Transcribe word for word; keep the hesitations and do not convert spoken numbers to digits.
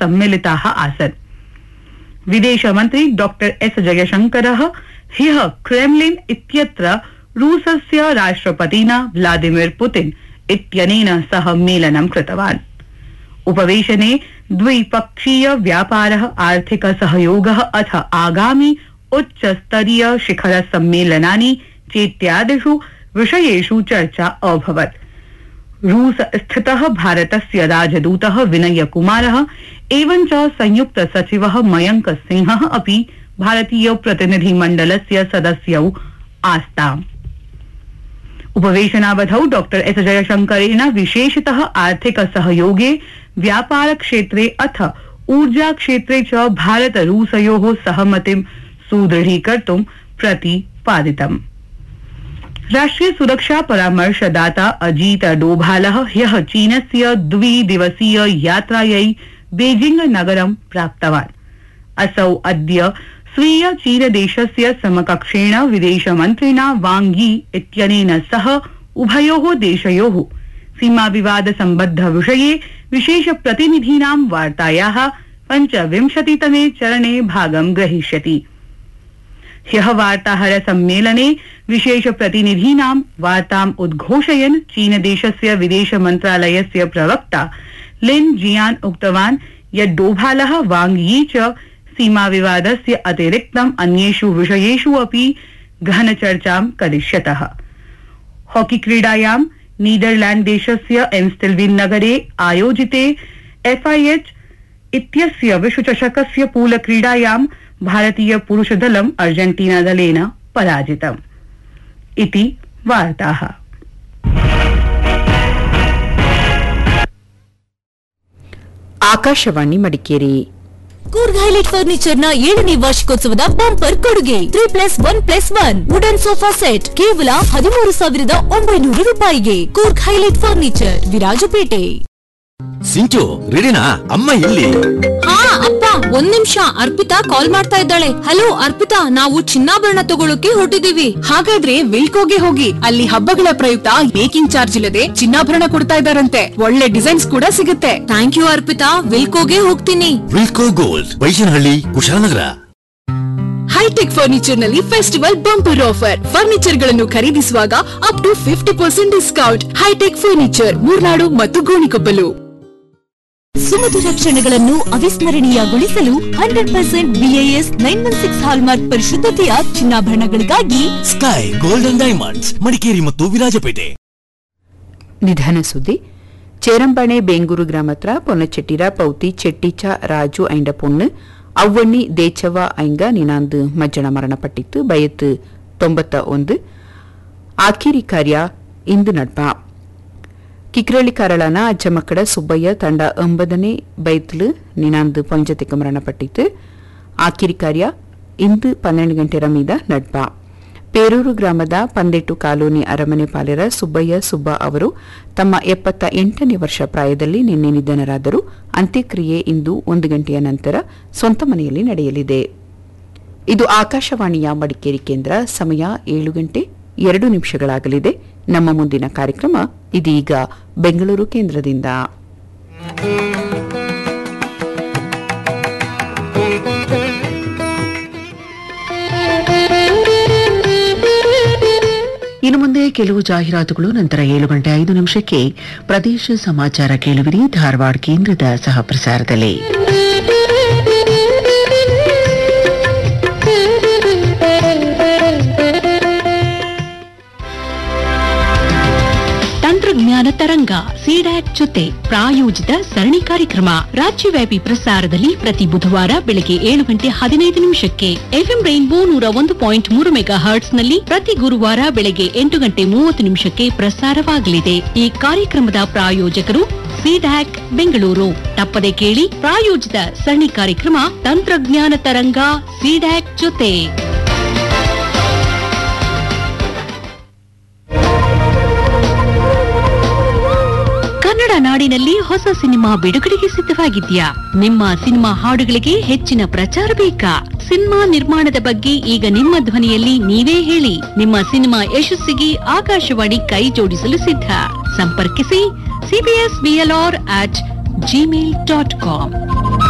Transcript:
सम्मिलिताः आसन्। विदेशमन्त्री डॉक्टर एस जयशंकरः ह्यः क्रेमलिन इत्यत्र रूसस्य राष्ट्रपतिना व्लादिमीर पुतिन इत्यनेन सह मेलनं कृतवान्। उपवेशने द्विपक्षीय व्यापारः, आर्थिक सहयोगः अथ आगामि उच्चस्तरीय शिखर सम्मेलनानि चेत्यादिषु विषयेषु चर्चा अभवत्। रूस स्थितः भारतस्य राजदूतः विनय कुमारः एवं च संयुक्त सचिवः मयंक सिंहः अपि भारतीय प्रतिनिधिमण्डलस्य सदस्यौ आस्ताम्। उपवेशनावधौ डॉक्टर एस जयशंकरेण विशेषतः आर्थिक सहयोगे, व्यापार क्षेत्रे अथ ऊर्जा क्षेत्रे च भारत रूसयोः सहमतिं सुदृढीकर्तुं प्रतिपादितम्। राष्ट्रिय सुरक्षा परामर्शदाता अजीत डोभालः ह्यः चीनस्य द्विदिवसीय यात्रायै बेजिंग नगरं प्राप्तवान्। असौ अद्य स्वीय चीन देशस्य समकक्षेण विदेशमन्त्रिणा वांग यी इत्यनेन सह उभयोः देशयोः सीमा विवाद संबद्ध विषये विशेष प्रतिनिधीनां वार्तायाः पञ्चविंशतितमे चरणे भागं ग्रहीष्यति। ह्यः वार्ताहर सम्मेलने विशेष प्रतिनिधीनां वार्ताम् उद्घोषयन् चीन देशस्य विदेश मन्त्रालयस्य प्रवक्ता लिन जियान उक्तवान् यत् डोभालः वांग यी च सीमा विवादस्य अतिरिक्तम् अन्येषु विषयेषु अपि गहन चर्चां करिष्यतः। हॉकी क्रीडायां नीदरलैंड देशस्य एम्स्टेल्विन नगरे आयोजिते एफआईएच इत्यस्य विश्वचषकस्य पूल क्रीडायां भारतीय पुरुषदलम् अर्जेंटीना दलेन पराजितम्। इति वार्ताः। ಆಕಾಶವಾಣಿ ಮಡಿಕೇರಿ. ಕೂರ್ಗ್ ಹೈಲೈಟ್ ಫರ್ನಿಚರ್ ನ ಏಳನೇ ವಾರ್ಷಿಕೋತ್ಸವದ ಬಂಪರ್ ಕೊಡುಗೆ three plus one plus one wooden sofa set ಕೇವಲ ಹದಿಮೂರು ಸಾವಿರದ ಒಂಬೈನೂರು ರೂಪಾಯಿಗೆ. Coorg highlight furniture, Virajpet. ಸಿಂಚು ರೆಡಿನಾ? ಅಮ್ಮ ಇಲ್ಲಿ? ಹಾ ಅಪ್ಪ, ಒಂದ್ ನಿಮಿಷ. ಅರ್ಪಿತಾ ಕಾಲ್ ಮಾಡ್ತಾ ಇದ್ದಾಳೆ. ಹಲೋ ಅರ್ಪಿತಾ, ನಾವು ಚಿನ್ನಾಭರಣ ತಗೊಳ್ಳೋಕೆ ಹೊರಟಿದೀವಿ. ಹಾಗಾದ್ರೆ ವಿಲ್ಕೋಗೆ ಹೋಗಿ, ಅಲ್ಲಿ ಹಬ್ಬಗಳ ಪ್ರಯುಕ್ತ ಮೇಕಿಂಗ್ ಚಾರ್ಜ್ ಇಲ್ಲದೆ ಚಿನ್ನಾಭರಣ ಕೊಡ್ತಾ ಇದ್ದಾರಂತೆ. ಒಳ್ಳೆ ಡಿಸೈನ್ಸ್ ಕೂಡ ಸಿಗುತ್ತೆ. ಥ್ಯಾಂಕ್ ಯು ಅರ್ಪಿತಾ, ವಿಲ್ಕೋಗೆ ಹೋಗ್ತೀನಿ. ವಿಲ್ಕೋ gold, Baishanahalli, Kushalnagar. High tech furniture ನಲ್ಲಿ ಫೆಸ್ಟಿವಲ್ ಬಂಪರ್ ಆಫರ್. ಫರ್ನಿಚರ್ ಗಳನ್ನು ಖರೀದಿಸುವಾಗ up to fifty percent discount. High tech furniture, Murnad ಮತ್ತು ಗೋಣಿಕೊಪ್ಪಲು. ಸುಮಧುರ ಕ್ಷಣಗಳನ್ನು ಅವಿಸ್ಮರಣೀಯಗೊಳಿಸಲು hundred percent BIS nine one six hallmark ಪರಿಶುದ್ಧತೆಯ ಚಿನ್ನಾಭರಣಗಳಿಗಾಗಿ sky golden diamonds, Madikeri ಮತ್ತು ವಿರಾಜಪೇಟೆ. ನಿಧನ ಸುದ್ದಿ. ಚೇರಂಬಾಣೆ ಬೇಂಗೂರು ಗ್ರಾಮತ್ರ ಪೊನ್ನಚೆಟ್ಟಿರ ಪೌತಿ ಚೆಟ್ಟಿಚ ರಾಜು ಐಂಡ ಪೊಣ್ಣು ಅವ್ವಣ್ಣಿ ದೇಚವ್ವ ಐಂಗ ನಿನಾಂದು ಮಜ್ಜನ ಮರಣಪಟ್ಟಿತ್ತು. ಬಯತ್ತು ತೊಂಬತ್ತ ಒಂದು. ಆಖಿರಿ ಕಾರ್ಯ ಇಂದು ನಡ್ಪ. ಕಿಕ್ರಳಿ ಕಾರಳನ ಅಜ್ಜಮಕ್ಕಡ ಸುಬ್ಬಯ್ಯ ತಂಡ ಒಂಬದನೇ ಬೈತ್ಲು ನಿನಾಂದು ಪೊಂಜತೆಗೆ ಮರಣಪಟ್ಟಿತ್ತು. ಆಕಿರಿ ಕಾರ್ಯ ಇಂದು ಪನ್ನೆರಡು ಗಂಟೆ ರಮೀದ ನಡ್ಪ. ಪೇರೂರು ಗ್ರಾಮದ ಪಂದೆಟ್ಟು ಕಾಲೋನಿ ಅರಮನೆ ಪಾಲೆರ ಸುಬ್ಬಯ್ಯ ಸುಬ್ಬ ಅವರು ತಮ್ಮ ಎಪ್ಪತ್ತ ಎಂಟನೇ ವರ್ಷ ಪ್ರಾಯದಲ್ಲಿ ನಿನ್ನೆ ನಿಧನರಾದರು. ಅಂತ್ಯಕ್ರಿಯೆ ಇಂದು ಒಂದು ಗಂಟೆಯ ನಂತರ ಸ್ವಂತ ಮನೆಯಲ್ಲಿ ನಡೆಯಲಿದೆ. ಇದು ಆಕಾಶವಾಣಿಯ ಮಡಿಕೇರಿ ಕೇಂದ್ರ. ಸಮಯ ಏಳು ಗಂಟೆ ಎರಡು ನಿಮಿಷಗಳಾಗಲಿದೆ. ನಮ್ಮ ಮುಂದಿನ ಕಾರ್ಯಕ್ರಮ ಇದೀಗ ಬೆಂಗಳೂರು ಕೇಂದ್ರದಿಂದ. ಇನ್ನು ಮುಂದೆ ಕೆಲವು ಜಾಹೀರಾತುಗಳು. ನಂತರ ಏಳು ಗಂಟೆ ಐದು ನಿಮಿಷಕ್ಕೆ ಪ್ರದೇಶ ಸಮಾಚಾರ ಕೇಳುವಿರಿ ಧಾರವಾಡ ಕೇಂದ್ರದ ಸಹ ಪ್ರಸಾರದಲ್ಲಿ. ತಂತ್ರಜ್ಞಾನ ತರಂಗ ಸಿಡ್ಯಾಕ್ ಜೊತೆ ಪ್ರಾಯೋಜಿತ ಸರಣಿ ಕಾರ್ಯಕ್ರಮ ರಾಜ್ಯವ್ಯಾಪಿ ಪ್ರಸಾರದಲ್ಲಿ ಪ್ರತಿ ಬುಧವಾರ ಬೆಳಗ್ಗೆ ಏಳು ಗಂಟೆ ಹದಿನೈದು ನಿಮಿಷಕ್ಕೆ, ಎಫ್ಎಂ ರೈನ್ಬೋ ನೂರ ಒಂದು ಪಾಯಿಂಟ್ ಮೂರು ಮೆಗಾ ಹರ್ಟ್ಸ್ ನಲ್ಲಿ ಪ್ರತಿ ಗುರುವಾರ ಬೆಳಗ್ಗೆ ಎಂಟು ಗಂಟೆ ಮೂವತ್ತು ನಿಮಿಷಕ್ಕೆ ಪ್ರಸಾರವಾಗಲಿದೆ. ಈ ಕಾರ್ಯಕ್ರಮದ ಪ್ರಾಯೋಜಕರು ಸಿಡ್ಯಾಕ್ ಬೆಂಗಳೂರು. ತಪ್ಪದೆ ಕೇಳಿ ಪ್ರಾಯೋಜಿತ ಸರಣಿ ಕಾರ್ಯಕ್ರಮ ತಂತ್ರಜ್ಞಾನ ತರಂಗ ಸಿಡ್ಯಾಕ್ ಜೊತೆ. ಕನ್ನಡ ನಾಡಿನಲ್ಲಿ ಹೊಸ ಸಿನಿಮಾ ಬಿಡುಗಡೆಗೆ ಸಿದ್ಧವಾಗಿದ್ಯಾ? ನಿಮ್ಮ ಸಿನಿಮಾ ಹಾಡುಗಳಿಗೆ ಹೆಚ್ಚಿನ ಪ್ರಚಾರ ಬೇಕಾ? ಸಿನಿಮಾ ನಿರ್ಮಾಣದ ಬಗ್ಗೆ ಈಗ ನಿಮ್ಮ ಧ್ವನಿಯಲ್ಲಿ ನೀವೇ ಹೇಳಿ. ನಿಮ್ಮ ಸಿನಿಮಾ ಯಶಸ್ಸಿಗೆ ಆಕಾಶವಾಣಿ ಕೈ ಜೋಡಿಸಲು ಸಿದ್ಧ. ಸಂಪರ್ಕಿಸಿ CBS BLR at Gmail dot com.